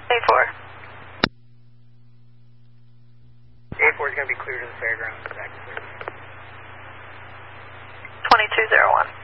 A4. A4 is going to be clear to the fairgrounds. Back to 2201.